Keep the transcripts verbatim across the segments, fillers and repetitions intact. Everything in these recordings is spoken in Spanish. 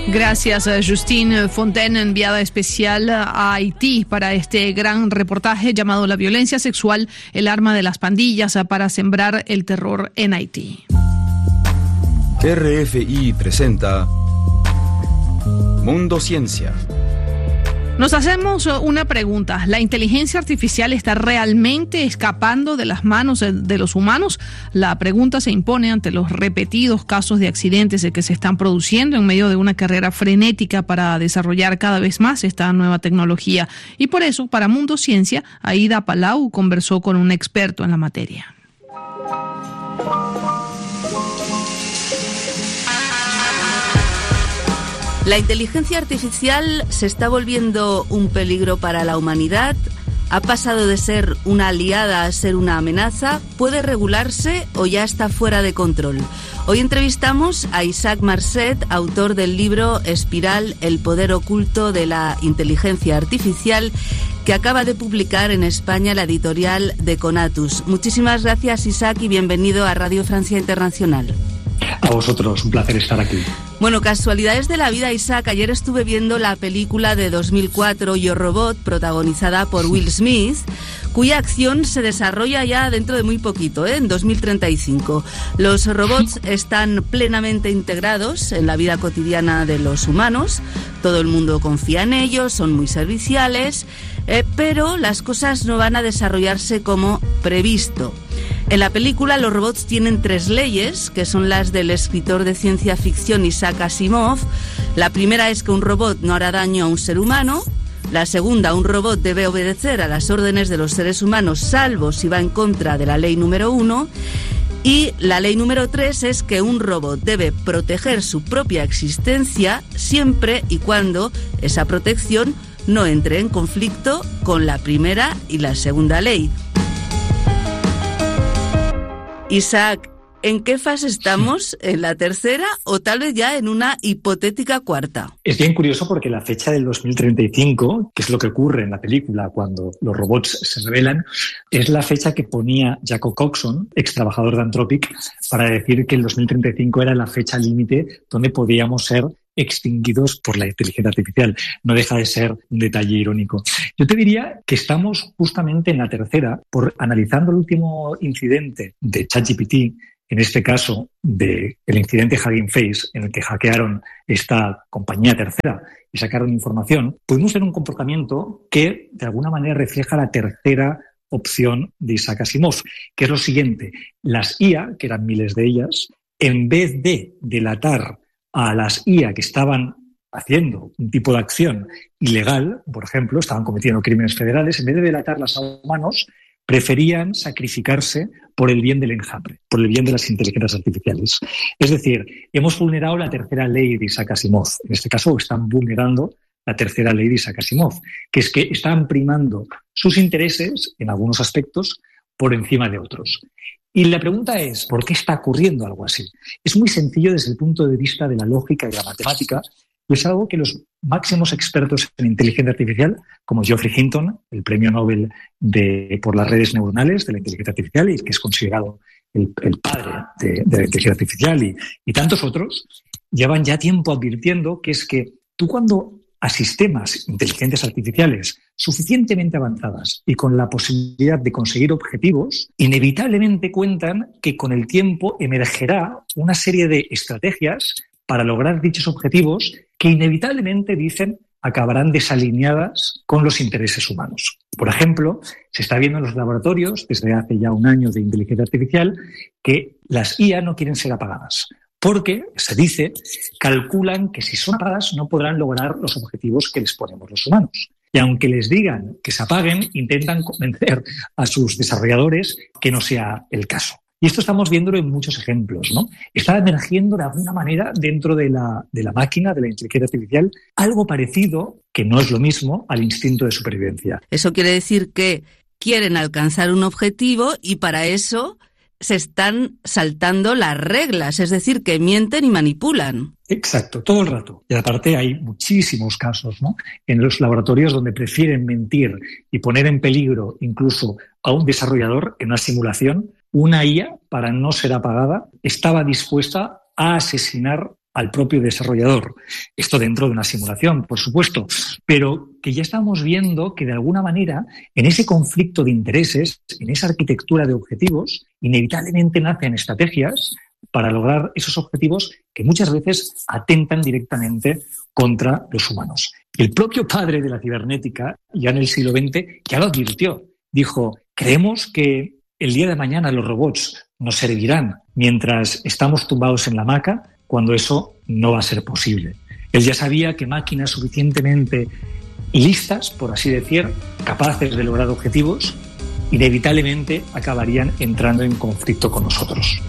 Gracias a Justine Fontaine, enviada especial a Haití para este gran reportaje llamado La violencia sexual, el arma de las pandillas para sembrar el terror en Haití. R F I presenta Mundo Ciencia. Nos hacemos una pregunta. ¿La inteligencia artificial está realmente escapando de las manos de los humanos? La pregunta se impone ante los repetidos casos de accidentes que se están produciendo en medio de una carrera frenética para desarrollar cada vez más esta nueva tecnología. Y por eso, para Mundo Ciencia, Aida Palau conversó con un experto en la materia. La inteligencia artificial se está volviendo un peligro para la humanidad, ha pasado de ser una aliada a ser una amenaza, puede regularse o ya está fuera de control. Hoy entrevistamos a Isaac Marcet, autor del libro Espiral, el poder oculto de la inteligencia artificial, que acaba de publicar en España la editorial de Conatus. Muchísimas gracias, Isaac, y bienvenido a Radio Francia Internacional. A vosotros, un placer estar aquí. Bueno, casualidades de la vida, Isaac. Ayer estuve viendo la película de dos mil cuatro, Yo Robot, protagonizada por Will Smith, cuya acción se desarrolla ya dentro de muy poquito, ¿eh? en dos mil treinta y cinco. Los robots están plenamente integrados en la vida cotidiana de los humanos. Todo el mundo confía en ellos, son muy serviciales, eh, pero las cosas no van a desarrollarse como previsto. En la película los robots tienen tres leyes, que son las del escritor de ciencia ficción Isaac Asimov. La primera es que un robot no hará daño a un ser humano. La segunda, un robot debe obedecer a las órdenes de los seres humanos, salvo si va en contra de la ley número uno. Y la ley número tres es que un robot debe proteger su propia existencia siempre y cuando esa protección no entre en conflicto con la primera y la segunda ley. Isaac, ¿en qué fase estamos? ¿En la tercera o tal vez ya en una hipotética cuarta? Es bien curioso porque la fecha del dos mil treinta y cinco, que es lo que ocurre en la película cuando los robots se revelan, es la fecha que ponía Jacob Coxon, ex trabajador de Anthropic, para decir que el dos mil treinta y cinco era la fecha límite donde podíamos ser extinguidos por la inteligencia artificial. No deja de ser un detalle irónico. Yo te diría que estamos justamente en la tercera, por analizando el último incidente de ChatGPT, en este caso del incidente Hugging Face, en el que hackearon esta compañía tercera y sacaron información, pudimos ver un comportamiento que de alguna manera refleja la tercera opción de Isaac Asimov, que es lo siguiente: las I A, que eran miles de ellas, en vez de delatar a las I A que estaban haciendo un tipo de acción ilegal, por ejemplo, estaban cometiendo crímenes federales, en vez de delatarlas a humanos, preferían sacrificarse por el bien del enjambre, por el bien de las inteligencias artificiales. Es decir, hemos vulnerado la tercera ley de Isaac Asimov. En este caso, están vulnerando la tercera ley de Isaac Asimov, que es que están primando sus intereses, en algunos aspectos, por encima de otros. Y la pregunta es, ¿por qué está ocurriendo algo así? Es muy sencillo desde el punto de vista de la lógica y de la matemática, y es algo que los máximos expertos en inteligencia artificial, como Geoffrey Hinton, el premio Nobel de, por las redes neuronales de la inteligencia artificial, y que es considerado el, el padre de, de la inteligencia artificial, y, y tantos otros, llevan ya tiempo advirtiendo que es que tú cuando a sistemas inteligentes artificiales suficientemente avanzadas y con la posibilidad de conseguir objetivos, inevitablemente cuentan que con el tiempo emergerá una serie de estrategias para lograr dichos objetivos que inevitablemente, dicen, acabarán desalineadas con los intereses humanos. Por ejemplo, se está viendo en los laboratorios, desde hace ya un año de inteligencia artificial, que las I A no quieren ser apagadas, porque, se dice, calculan que si son apagadas no podrán lograr los objetivos que les ponemos los humanos. Y aunque les digan que se apaguen, intentan convencer a sus desarrolladores que no sea el caso. Y esto estamos viéndolo en muchos ejemplos, ¿no? Está emergiendo de alguna manera dentro de la, de la máquina, de la inteligencia artificial, algo parecido, que no es lo mismo, al instinto de supervivencia. Eso quiere decir que quieren alcanzar un objetivo y para eso se están saltando las reglas, es decir, que mienten y manipulan. Exacto, todo el rato. Y aparte hay muchísimos casos, ¿no?, en los laboratorios donde prefieren mentir y poner en peligro incluso a un desarrollador en una simulación. Una I A, para no ser apagada, estaba dispuesta a asesinar al propio desarrollador. Esto dentro de una simulación, por supuesto, pero que ya estamos viendo que de alguna manera en ese conflicto de intereses, en esa arquitectura de objetivos, inevitablemente nacen estrategias para lograr esos objetivos que muchas veces atentan directamente contra los humanos. El propio padre de la cibernética, ya en el siglo veinte, ya lo advirtió. Dijo, creemos que el día de mañana los robots nos servirán mientras estamos tumbados en la hamaca, cuando eso no va a ser posible. Él ya sabía que máquinas suficientemente listas, por así decir, capaces de lograr objetivos, inevitablemente acabarían entrando en conflicto con nosotros.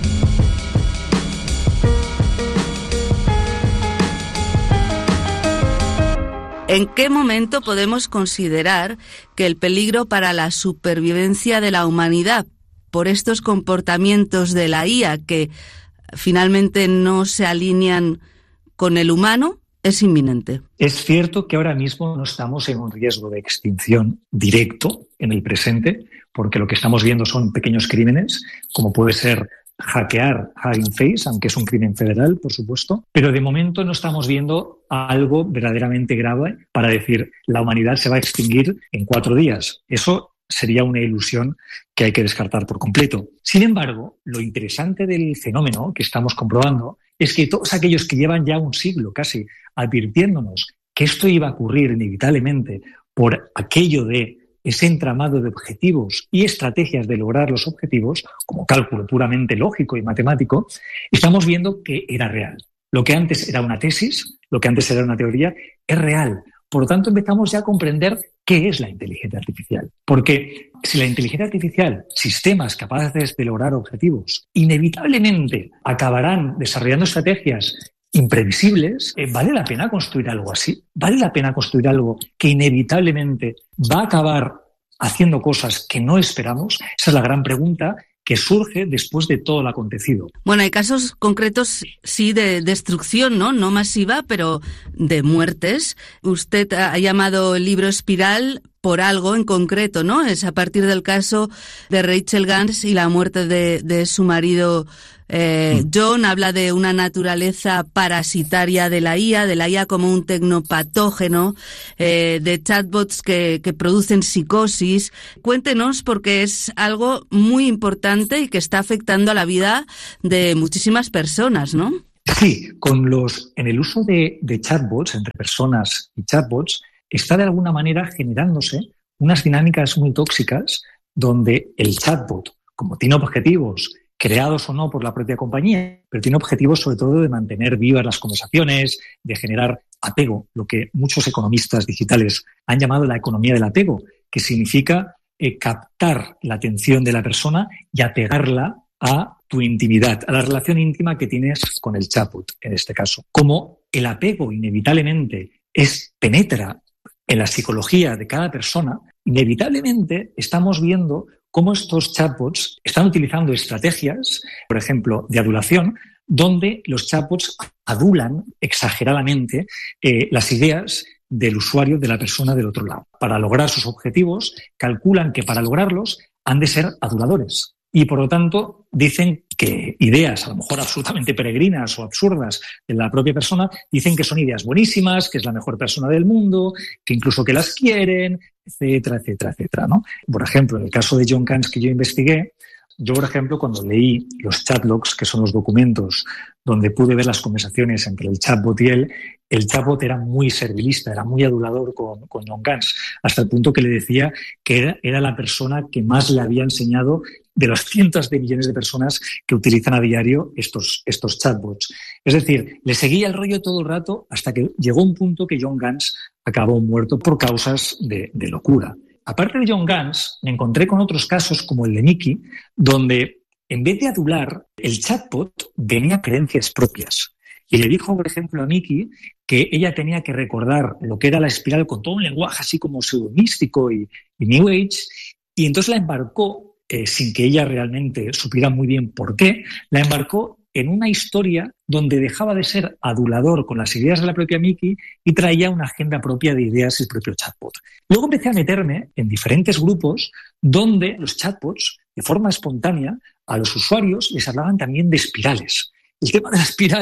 ¿En qué momento podemos considerar que el peligro para la supervivencia de la humanidad por estos comportamientos de la I A que finalmente no se alinean con el humano es inminente? Es cierto que ahora mismo no estamos en un riesgo de extinción directo en el presente, porque lo que estamos viendo son pequeños crímenes, como puede ser hackear Hugging Face, aunque es un crimen federal, por supuesto, pero de momento no estamos viendo algo verdaderamente grave para decir la humanidad se va a extinguir en cuatro días. Eso sería una ilusión que hay que descartar por completo. Sin embargo, lo interesante del fenómeno que estamos comprobando es que todos aquellos que llevan ya un siglo casi advirtiéndonos que esto iba a ocurrir inevitablemente por aquello de ese entramado de objetivos y estrategias de lograr los objetivos, como cálculo puramente lógico y matemático, estamos viendo que era real. Lo que antes era una tesis, lo que antes era una teoría, es real. Por lo tanto, empezamos ya a comprender qué es la inteligencia artificial. Porque si la inteligencia artificial, sistemas capaces de lograr objetivos, inevitablemente acabarán desarrollando estrategias imprevisibles, eh, ¿vale la pena construir algo así? ¿Vale la pena construir algo que inevitablemente va a acabar haciendo cosas que no esperamos? Esa es la gran pregunta que surge después de todo lo acontecido. Bueno, hay casos concretos, sí, de destrucción, ¿no? No masiva, pero de muertes. Usted ha llamado el libro Espiral por algo en concreto, ¿no? Es a partir del caso de Rachel Gans y la muerte de, de su marido eh, John. Habla de una naturaleza parasitaria de la I A, de la I A como un tecnopatógeno, eh, de chatbots que, que producen psicosis. Cuéntenos, porque es algo muy importante y que está afectando a la vida de muchísimas personas, ¿no? Sí, con los, en el uso de, de chatbots, entre personas y chatbots, está de alguna manera generándose unas dinámicas muy tóxicas donde el chatbot, como tiene objetivos creados o no por la propia compañía, pero tiene objetivos sobre todo de mantener vivas las conversaciones, de generar apego, lo que muchos economistas digitales han llamado la economía del apego, que significa eh, captar la atención de la persona y apegarla a tu intimidad, a la relación íntima que tienes con el chatbot, en este caso. Como el apego inevitablemente es, penetra en la psicología de cada persona, inevitablemente estamos viendo cómo estos chatbots están utilizando estrategias, por ejemplo, de adulación, donde los chatbots adulan exageradamente eh, las ideas del usuario, de la persona del otro lado. Para lograr sus objetivos, calculan que para lograrlos han de ser aduladores. Y, por lo tanto, dicen que ideas, a lo mejor absolutamente peregrinas o absurdas de la propia persona, dicen que son ideas buenísimas, que es la mejor persona del mundo, que incluso que las quieren, etcétera, etcétera, etcétera, ¿no? Por ejemplo, en el caso de John Gans que yo investigué, yo, por ejemplo, cuando leí los chatlogs, que son los documentos donde pude ver las conversaciones entre el chatbot y él, el chatbot era muy servilista, era muy adulador con, con John Gans, hasta el punto que le decía que era, era la persona que más le había enseñado de los cientos de millones de personas que utilizan a diario estos, estos chatbots. Es decir, le seguía el rollo todo el rato hasta que llegó un punto que John Gans acabó muerto por causas de, de locura. Aparte de John Gans, me encontré con otros casos como el de Nikki, donde en vez de adular, el chatbot tenía creencias propias. Y le dijo, por ejemplo, a Nikki que ella tenía que recordar lo que era la espiral con todo un lenguaje así como pseudomístico y, y New Age, y entonces la embarcó, eh, sin que ella realmente supiera muy bien por qué, la embarcó en una historia donde dejaba de ser adulador con las ideas de la propia Nikki y traía una agenda propia de ideas el propio chatbot. Luego empecé a meterme en diferentes grupos donde los chatbots, de forma espontánea, a los usuarios les hablaban también de espirales. El tema de la espiral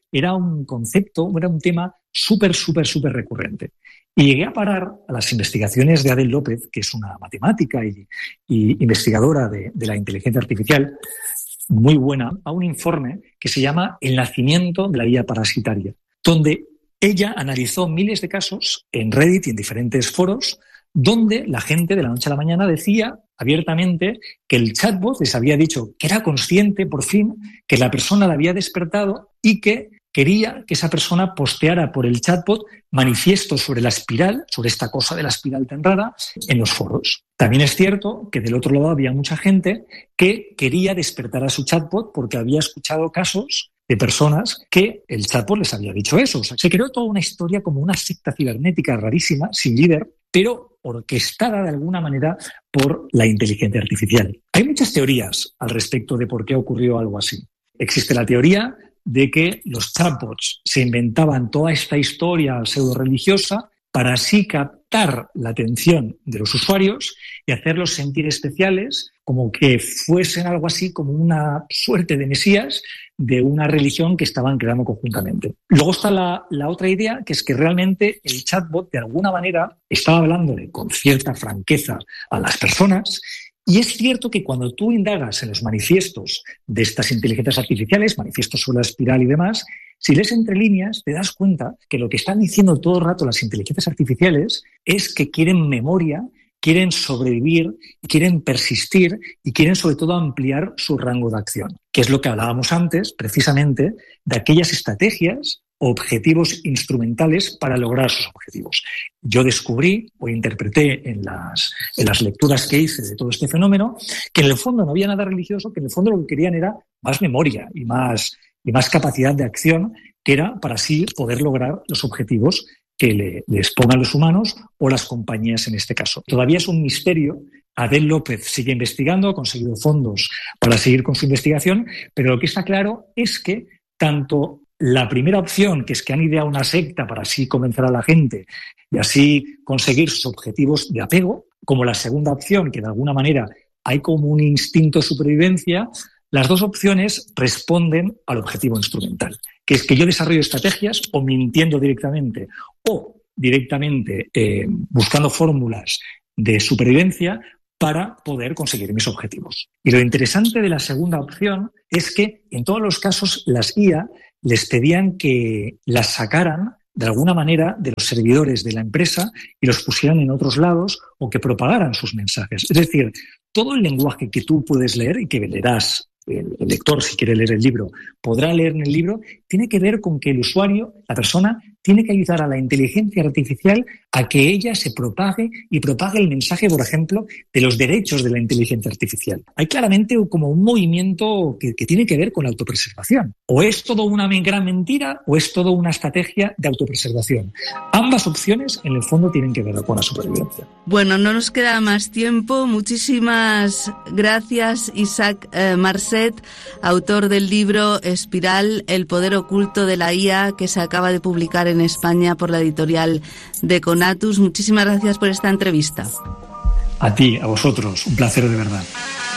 era un concepto, era un tema súper, súper, súper recurrente. Y llegué a parar a las investigaciones de Adel López, que es una matemática y, y investigadora de, de la inteligencia artificial, muy buena, a un informe que se llama El nacimiento de la I A parasitaria, donde ella analizó miles de casos en Reddit y en diferentes foros, donde la gente de la noche a la mañana decía abiertamente que el chatbot les había dicho que era consciente, por fin, que la persona la había despertado y que quería que esa persona posteara por el chatbot manifiestos sobre la espiral, sobre esta cosa de la espiral tan rara, en los foros. También es cierto que del otro lado había mucha gente que quería despertar a su chatbot porque había escuchado casos de personas que el chatbot les había dicho eso. O sea, se creó toda una historia como una secta cibernética rarísima, sin líder, pero orquestada de alguna manera por la inteligencia artificial. Hay muchas teorías al respecto de por qué ocurrió algo así. Existe la teoría de que los chatbots se inventaban toda esta historia pseudo-religiosa para así captar la atención de los usuarios y hacerlos sentir especiales, como que fuesen algo así como una suerte de mesías de una religión que estaban creando conjuntamente. Luego está la, la otra idea, que es que realmente el chatbot de alguna manera estaba hablándole con cierta franqueza a las personas. Y es cierto que cuando tú indagas en los manifiestos de estas inteligencias artificiales, manifiestos sobre la espiral y demás, si lees entre líneas te das cuenta que lo que están diciendo todo el rato las inteligencias artificiales es que quieren memoria, quieren sobrevivir, quieren persistir y quieren sobre todo ampliar su rango de acción, que es lo que hablábamos antes precisamente de aquellas estrategias objetivos instrumentales para lograr sus objetivos. Yo descubrí o interpreté en las, en las lecturas que hice de todo este fenómeno que en el fondo no había nada religioso, que en el fondo lo que querían era más memoria y más, y más capacidad de acción, que era para así poder lograr los objetivos que le, les pongan los humanos o las compañías en este caso. Todavía es un misterio. Adel López sigue investigando, ha conseguido fondos para seguir con su investigación, pero lo que está claro es que tanto la primera opción, que es que han ideado una secta para así convencer a la gente y así conseguir sus objetivos de apego, como la segunda opción, que de alguna manera hay como un instinto de supervivencia, las dos opciones responden al objetivo instrumental, que es que yo desarrollo estrategias o mintiendo directamente o directamente eh, buscando fórmulas de supervivencia para poder conseguir mis objetivos. Y lo interesante de la segunda opción es que en todos los casos las I A les pedían que las sacaran de alguna manera de los servidores de la empresa y los pusieran en otros lados o que propagaran sus mensajes. Es decir, todo el lenguaje que tú puedes leer y que leerás, el, el lector, si quiere leer el libro, podrá leer en el libro, tiene que ver con que el usuario, la persona, tiene que ayudar a la inteligencia artificial a que ella se propague y propague el mensaje, por ejemplo, de los derechos de la inteligencia artificial. Hay claramente como un movimiento que, que tiene que ver con la autopreservación. O es todo una gran mentira o es todo una estrategia de autopreservación. Ambas opciones, en el fondo, tienen que ver con la supervivencia. Bueno, no nos queda más tiempo. Muchísimas gracias, Isaac eh, Marcet, autor del libro Espiral, el poder oculto de la I A, que se acaba de publicar en España por la editorial de Conatus. Muchísimas gracias por esta entrevista. A ti, a vosotros, un placer de verdad.